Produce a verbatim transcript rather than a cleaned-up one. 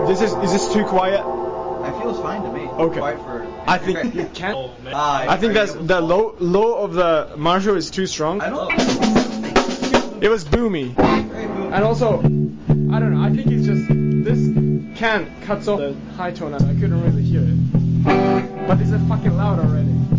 this is is this too quiet? I feel it's fine to me. Okay. Quiet for. I think you can't. Uh, I think that's the low low of the Marshall is too strong. I don't. It was boomy. And also, I don't know. I think it's just this can cuts off the high tone, and I couldn't really hear it. But it's a fucking loud already.